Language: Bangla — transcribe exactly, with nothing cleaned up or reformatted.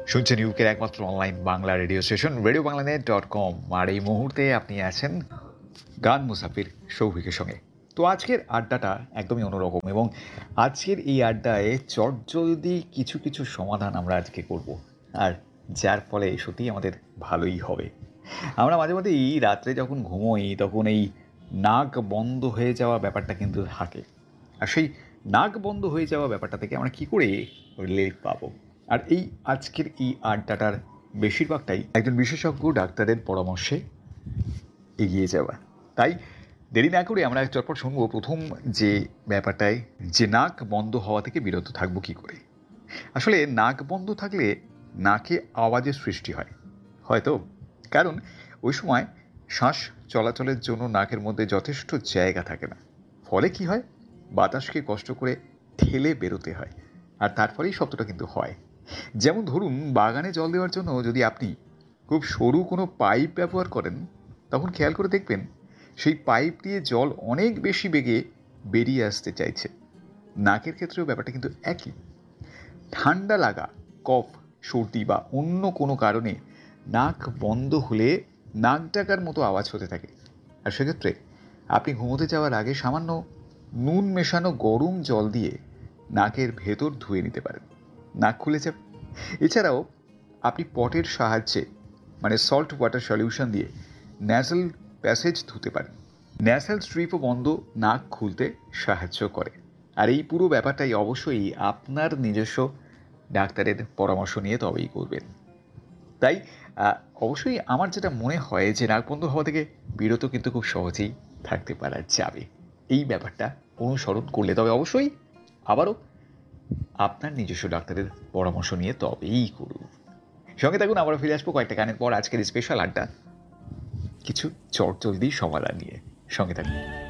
শুনছেন ইউকের একমাত্র online Bangla radio station radio Bangla net dot com. আর এই মুহূর্তে আপনি আছেন গান মুসাফির সৌভিকের সঙ্গে। তো আজকের আড্ডাটা একদমই অন্যরকম, এবং আজকের এই আড্ডায় চটজলদি কিছু কিছু সমাধান আমরা আজকে করব, আর যার ফলে সত্যিই আমাদের ভালোই হবে। আমরা মাঝে মাঝে এই রাত্রে যখন ঘুমোই তখন এই নাক বন্ধ হয়ে যাওয়া ব্যাপারটা কিন্তু থাকে, আর সেই নাক বন্ধ হয়ে যাওয়া ব্যাপারটা থেকে আমরা কী করে রিলিফ পাবো, আর এই আজকের এই আড্ডাটার বেশিরভাগটাই একজন বিশেষজ্ঞ ডাক্তারের পরামর্শে এগিয়ে যাওয়া। তাই দেরি না করে আমরা চটপট শুনবো প্রথম যে ব্যাপারটায়, যে নাক বন্ধ হওয়া থেকে বিরত থাকবো কী করে। আসলে নাক বন্ধ থাকলে নাকে আওয়াজের সৃষ্টি হয় হয়তো, কারণ ওই সময় শ্বাস চলাচলের জন্য নাকের মধ্যে যথেষ্ট জায়গা থাকে না। ফলে কি হয়, বাতাসকে কষ্ট করে ঠেলে বেরোতে হয়, আর তার ফলেই শব্দটা কিন্তু হয়। যেমন ধরুন, বাগানে জল দেওয়ার জন্য যদি আপনি খুব সরু কোনো পাইপ ব্যবহার করেন, তখন খেয়াল করে দেখবেন সেই পাইপ দিয়ে জল অনেক বেশি বেগে বেরিয়ে আসতে চাইছে। নাকের ক্ষেত্রেও ব্যাপারটা কিন্তু একই। ঠান্ডা লাগা, কফ, সর্দি বা অন্য কোনো কারণে নাক বন্ধ হলে নাক ডাকার মতো আওয়াজ হতে থাকে। আর সেক্ষেত্রে আপনি ঘুমোতে যাওয়ার আগে সামান্য নুন মেশানো গরম জল দিয়ে নাকের ভেতর ধুয়ে নিতে পারেন, নাক খুলে যাবে। এছাড়াও আপনি পটের সাহায্যে, মানে সল্ট ওয়াটার সলিউশন দিয়ে ন্যাসাল প্যাসেজ ধুতে পারেন। ন্যাসাল স্ট্রিপও বন্ধ নাক খুলতে সাহায্য করে। আর এই পুরো ব্যাপারটাই অবশ্যই আপনার নিজস্ব ডাক্তারের পরামর্শ নিয়ে তবেই করবেন। তাই অবশ্যই আমার যেটা মনে হয় যে নাক বন্ধ হওয়া থেকে বিরত কিন্তু খুব সহজেই থাকতে পারা যাবে এই ব্যাপারটা অনুসরণ করলে। তবে অবশ্যই আবারও আপনার নিজস্ব ডাক্তারের পরামর্শ নিয়ে তবেই করুন। সঙ্গে থাকুন, আবারও ফিরে আসবো কয়েকটা গানের পর আজকের স্পেশাল আড্ডা কিছু চটজলদি সমাধান নিয়ে। সঙ্গে থাকুন।